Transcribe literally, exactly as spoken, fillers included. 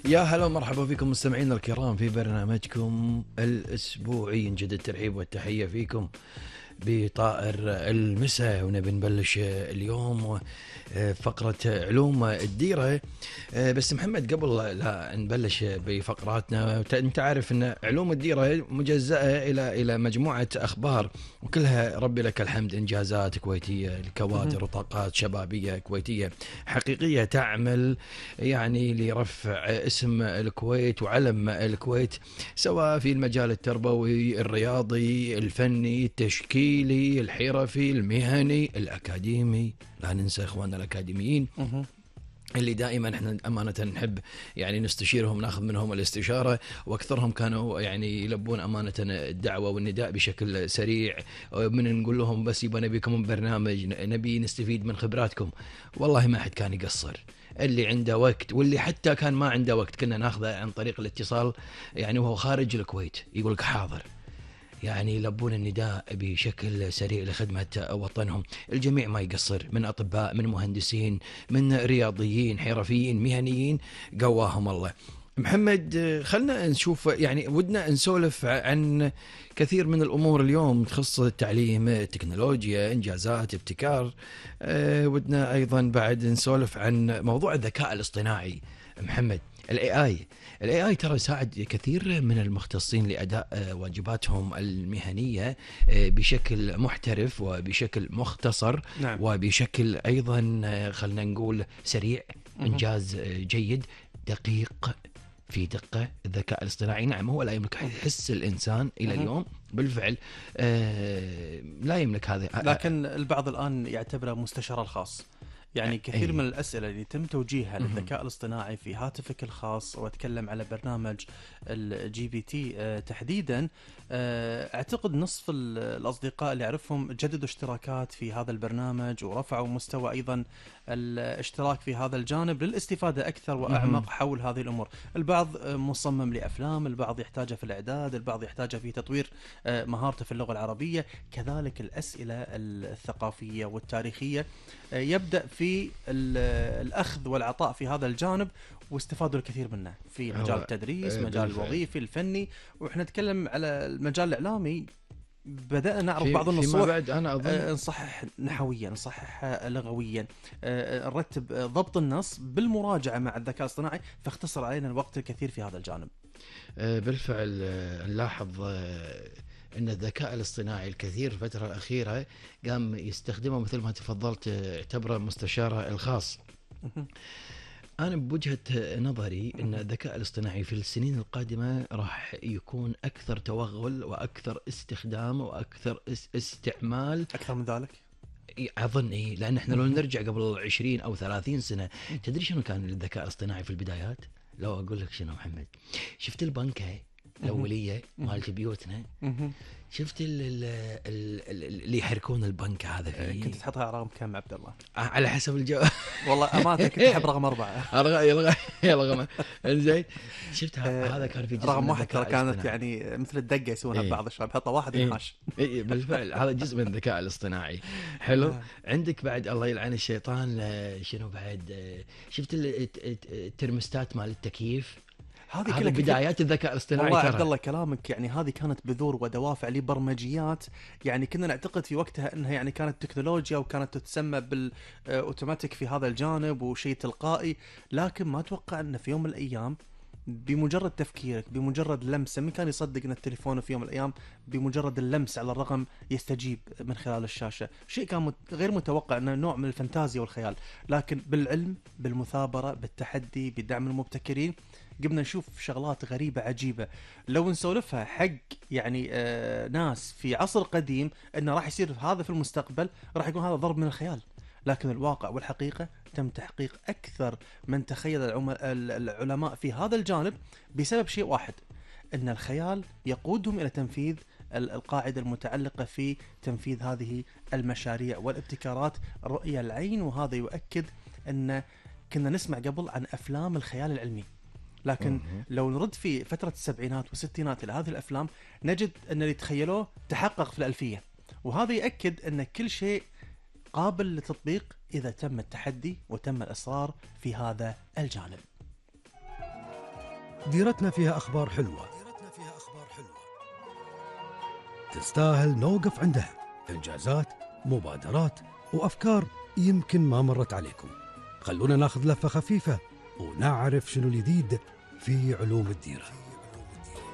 يا هلا ومرحبا فيكم مستمعينا الكرام في برنامجكم الأسبوعي. نجد الترحيب والتحية فيكم بطائر المساء، ونبي نبلش اليوم فقرة علوم الديرة. بس محمد، قبل لا نبلش بفقراتنا، انت عارف ان علوم الديرة مجزأة الى الى مجموعة اخبار، وكلها ربي لك الحمد انجازات كويتية، الكوادر وطاقات شبابية كويتية حقيقية تعمل يعني لرفع اسم الكويت وعلم الكويت، سواء في المجال التربوي، الرياضي، الفني، التشكيلي، الحرفي، المهني، الأكاديمي. لا ننسى إخواننا الأكاديميين اللي دائما احنا امانه نحب يعني نستشيرهم، ناخذ منهم الاستشاره، واكثرهم كانوا يعني يلبون امانه الدعوه والنداء بشكل سريع. من نقول لهم بس يبغى نبيكم برنامج، نبي نستفيد من خبراتكم، والله ما حد كان يقصر. اللي عنده وقت واللي حتى كان ما عنده وقت كنا ناخذه عن طريق الاتصال، يعني وهو خارج الكويت يقول لك حاضر، يعني يلبون النداء بشكل سريع لخدمة وطنهم. الجميع ما يقصر، من أطباء، من مهندسين، من رياضيين، حرفيين، مهنيين، قواهم الله. محمد، خلنا نشوف، يعني ودنا نسولف عن كثير من الأمور اليوم تخص التعليم، التكنولوجيا، إنجازات، ابتكار. أه ودنا أيضا بعد نسولف عن موضوع الذكاء الاصطناعي. محمد، الاي اي الاي اي ترى يساعد كثير من المختصين لاداء واجباتهم المهنيه بشكل محترف وبشكل مختصر. نعم. وبشكل ايضا خلينا نقول سريع، انجاز جيد دقيق في دقه. الذكاء الاصطناعي نعم هو لا يملك حس الانسان الى اليوم بالفعل، آه لا يملك هذا، لكن البعض الان يعتبره مستشار الخاص. يعني كثير أي. من الأسئلة اللي تم توجيهها للذكاء الاصطناعي في هاتفك الخاص، وأتكلم على برنامج الجي بي تي تحديدا، أعتقد نصف الأصدقاء اللي أعرفهم جددوا اشتراكات في هذا البرنامج، ورفعوا مستوى أيضا الاشتراك في هذا الجانب للاستفادة أكثر وأعمق حول هذه الأمور. البعض مصمم لأفلام، البعض يحتاجها في الإعداد، البعض يحتاجها في تطوير مهارته في اللغة العربية، كذلك الأسئلة الثقافية والتاريخية. يبدأ في الأخذ والعطاء في هذا الجانب، واستفادوا الكثير منه في مجال التدريس، مجال الوظيفي، الفني. وإحنا نتكلم على المجال الإعلامي، بدأنا نعرف بعض النصوص، بعد أنا أظن نصحح نحويا، نصحح لغويا، نرتب ضبط النص بالمراجعة مع الذكاء الاصطناعي، فاختصر علينا الوقت الكثير في هذا الجانب. بالفعل نلاحظ أن الذكاء الاصطناعي الكثير الفترة الأخيرة قام يستخدمه مثل ما تفضلت، اعتبره مستشاره الخاص. أنا بوجهة نظري أن الذكاء الاصطناعي في السنين القادمة راح يكون أكثر توغل وأكثر استخدام وأكثر استعمال. أكثر من ذلك أظن إيه، لأن إحنا لو نرجع قبل عشرين أو ثلاثين سنة، تدري شنو كان الذكاء الاصطناعي في البدايات؟ لو أقول لك شنو محمد، شفت البنكة الأولية مالت بيوتنا، شفت اللي يحركون البنك هذا فيه، كنت تحطها رقم كم عبد الله؟ على حسب الجو. والله أمانة كنت أحب رقم أربعة. يلا يلا إنزين، شفت هذا كان في جزء رقم واحد كانت يعني مثل الدقة يسوونها إيه. بعض الشباب، حطوا واحد ينحاش. إيه بالفعل، هذا جزء من الذكاء الاصطناعي. حلو. عندك بعد الله يلعن الشيطان، شنو بعد، شفت الترمستات مال التكييف، هذه كلها بدايات الذكاء الاصطناعي. والله عبد الله كلامك، يعني هذه كانت بذور ودوافع لبرمجيات، يعني كنا نعتقد في وقتها انها يعني كانت تكنولوجيا، وكانت تتسمى بالاوتوماتيك في هذا الجانب وشيء تلقائي. لكن ما اتوقع ان في يوم من الايام بمجرد تفكيرك، بمجرد لمسه، من كان يصدق ان التليفون في يوم من الايام بمجرد اللمس على الرقم يستجيب من خلال الشاشه؟ شيء كان غير متوقع، انه نوع من الفانتازيا والخيال. لكن بالعلم، بالمثابره، بالتحدي، بدعم المبتكرين، قمنا نشوف شغلات غريبة عجيبة. لو نسولفها حق يعني آه ناس في عصر قديم انه راح يصير هذا في المستقبل، راح يكون هذا ضرب من الخيال. لكن الواقع والحقيقة تم تحقيق أكثر من تخيل العلماء في هذا الجانب، بسبب شيء واحد، أن الخيال يقودهم إلى تنفيذ القاعدة المتعلقة في تنفيذ هذه المشاريع والابتكارات، رؤية العين. وهذا يؤكد أن كنا نسمع قبل عن أفلام الخيال العلمي، لكن لو نرد في فترة السبعينات والستينات إلى هذه الأفلام، نجد أن اللي تخيلوه تحقق في الألفية. وهذا يأكد أن كل شيء قابل للتطبيق إذا تم التحدي وتم الإصرار في هذا الجانب. ديرتنا فيها أخبار حلوة تستاهل نوقف عندها، إنجازات، مبادرات وأفكار يمكن ما مرت عليكم. خلونا ناخذ لفة خفيفة ونعرف شنو الجديد في علوم الديرة.